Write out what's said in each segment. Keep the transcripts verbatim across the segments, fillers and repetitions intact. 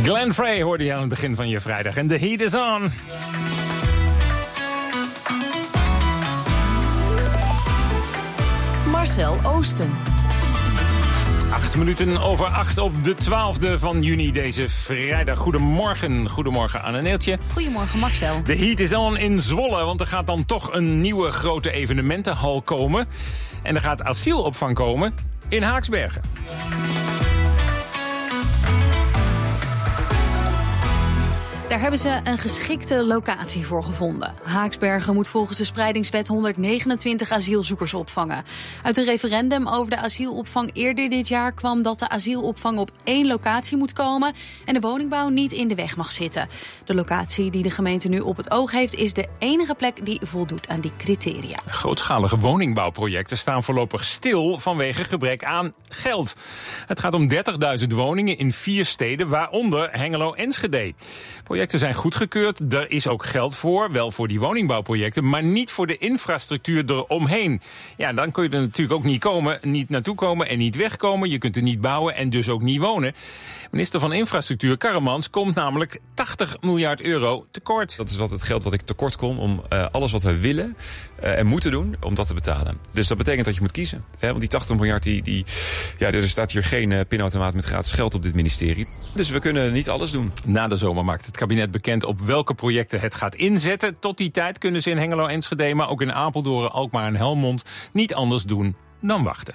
Glenn Frey hoorde je aan het begin van je vrijdag. En the heat is on. Marcel Oosten. Acht minuten over acht op de twaalfde van juni deze vrijdag. Goedemorgen, goedemorgen Anne-Neeltje. Goedemorgen Marcel. De heat is on in Zwolle, want er gaat dan toch een nieuwe grote evenementenhal komen. En er gaat asielopvang komen in Haaksbergen. Daar hebben ze een geschikte locatie voor gevonden. Haaksbergen moet volgens de spreidingswet honderdnegenentwintig asielzoekers opvangen. Uit een referendum over de asielopvang eerder dit jaar kwam dat de asielopvang op één locatie moet komen en de woningbouw niet in de weg mag zitten. De locatie die de gemeente nu op het oog heeft is de enige plek die voldoet aan die criteria. Grootschalige woningbouwprojecten staan voorlopig stil vanwege gebrek aan geld. Het gaat om dertigduizend woningen in vier steden, waaronder Hengelo-Enschede. Projecten zijn goedgekeurd, er is ook geld voor, wel voor die woningbouwprojecten, maar niet voor de infrastructuur eromheen. Ja, dan kun je er natuurlijk ook niet komen, niet naartoe komen en niet wegkomen. Je kunt er niet bouwen en dus ook niet wonen. Minister van Infrastructuur Karremans komt namelijk tachtig miljard euro tekort. Dat is wat het geld wat ik tekort kom om uh, alles wat we willen uh, en moeten doen, om dat te betalen. Dus dat betekent dat je moet kiezen. Hè? Want die tachtig miljard, die, die, ja, er staat hier geen uh, pinautomaat met gratis geld op dit ministerie. Dus we kunnen niet alles doen. Na de zomer maakt het kabinet bekend op welke projecten het gaat inzetten. Tot die tijd kunnen ze in Hengelo-Enschede, maar ook in Apeldoorn, Alkmaar en Helmond niet anders doen dan wachten.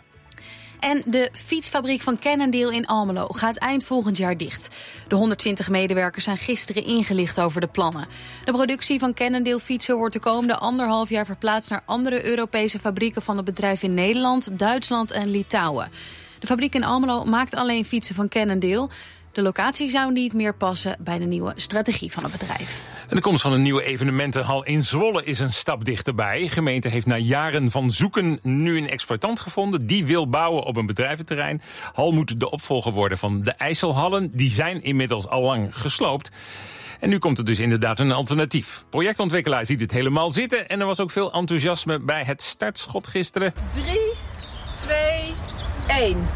En de fietsfabriek van Cannondale in Almelo gaat eind volgend jaar dicht. De honderdtwintig medewerkers zijn gisteren ingelicht over de plannen. De productie van Cannondale fietsen wordt de komende anderhalf jaar verplaatst naar andere Europese fabrieken van het bedrijf in Nederland, Duitsland en Litouwen. De fabriek in Almelo maakt alleen fietsen van Cannondale. De locatie zou niet meer passen bij de nieuwe strategie van het bedrijf. En de komst van een nieuwe evenementenhal in Zwolle is een stap dichterbij. De gemeente heeft na jaren van zoeken nu een exploitant gevonden. Die wil bouwen op een bedrijventerrein. Hal moet de opvolger worden van de IJsselhallen. Die zijn inmiddels al lang gesloopt. En nu komt er dus inderdaad een alternatief. Projectontwikkelaar ziet het helemaal zitten. En er was ook veel enthousiasme bij het startschot gisteren. drie, twee, één.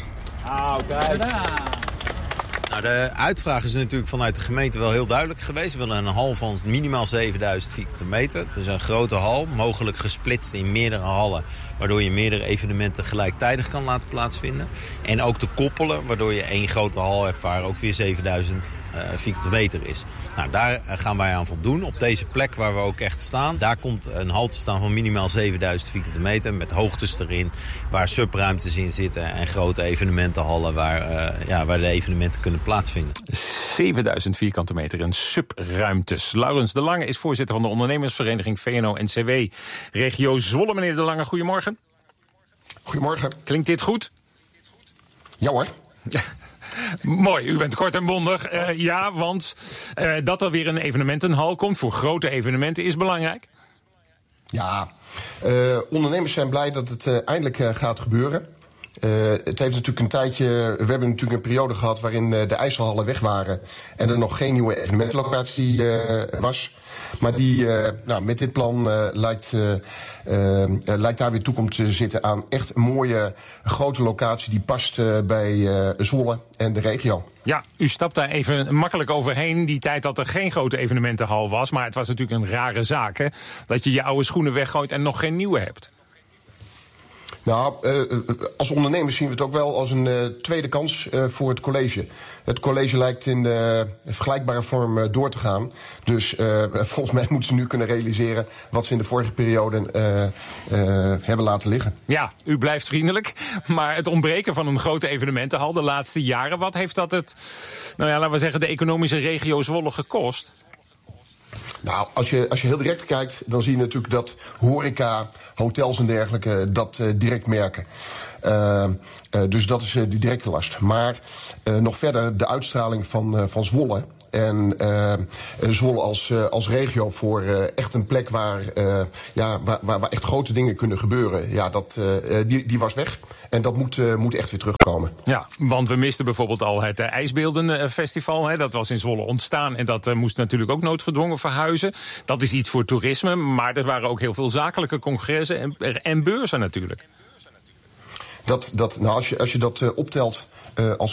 Ah, kijk. Nou, de uitvraag is natuurlijk vanuit de gemeente wel heel duidelijk geweest. We willen een hal van minimaal zevenduizend vierkante meter. Dus een grote hal, mogelijk gesplitst in meerdere hallen, waardoor je meerdere evenementen gelijktijdig kan laten plaatsvinden. En ook te koppelen, waardoor je één grote hal hebt waar ook weer zevenduizend uh, vierkante meter is. Nou, daar gaan wij aan voldoen. Op deze plek waar we ook echt staan, daar komt een hal te staan van minimaal zevenduizend vierkante meter. Met hoogtes erin, waar subruimtes in zitten en grote evenementenhallen waar, uh, ja, waar de evenementen kunnen plaatsvinden. zevenduizend vierkante meter en subruimtes. Laurens de Lange is voorzitter van de ondernemersvereniging V N O N C W Regio Zwolle. Meneer de Lange, goedemorgen. Goedemorgen. Klinkt dit goed? Ja hoor. Ja. Mooi, u bent kort en bondig. Uh, ja, want uh, dat er weer een evenementenhal komt voor grote evenementen is belangrijk. Ja, uh, ondernemers zijn blij dat het uh, eindelijk uh, gaat gebeuren. Uh, het heeft natuurlijk een tijdje, we hebben natuurlijk een periode gehad waarin uh, de IJsselhallen weg waren en er nog geen nieuwe evenementenlocatie uh, was. Maar die, uh, nou, met dit plan uh, lijkt, uh, uh, lijkt daar weer toekomst te zitten aan echt een mooie grote locatie die past uh, bij uh, Zwolle en de regio. Ja, u stapt daar even makkelijk overheen die tijd dat er geen grote evenementenhal was. Maar het was natuurlijk een rare zaak, hè? Dat je je oude schoenen weggooit en nog geen nieuwe hebt. Nou, uh, als ondernemers zien we het ook wel als een uh, tweede kans uh, voor het college. Het college lijkt in uh, vergelijkbare vorm uh, door te gaan. Dus uh, volgens mij moeten ze nu kunnen realiseren wat ze in de vorige periode uh, uh, hebben laten liggen. Ja, u blijft vriendelijk. Maar het ontbreken van een grote evenementenhal de laatste jaren, wat heeft dat het, nou ja, laten we zeggen, de economische regio Zwolle gekost? Nou, als je, als je heel direct kijkt, dan zie je natuurlijk dat horeca, hotels en dergelijke dat uh, direct merken. Uh, uh, dus dat is uh, die directe last. Maar uh, nog verder de uitstraling van, uh, van Zwolle. En uh, Zwolle als, uh, als regio voor uh, echt een plek waar, uh, ja, waar, waar, waar echt grote dingen kunnen gebeuren. Ja, dat, uh, die, die was weg. En dat moet, uh, moet echt weer terugkomen. Ja, want we misten bijvoorbeeld al het uh, IJsbeeldenfestival. Hè, dat was in Zwolle ontstaan en dat uh, moest natuurlijk ook noodgedwongen verhuizen. Dat is iets voor toerisme, maar er waren ook heel veel zakelijke congressen en, en beurzen natuurlijk. Dat, dat, nou, als je, als je dat uh, optelt uh, als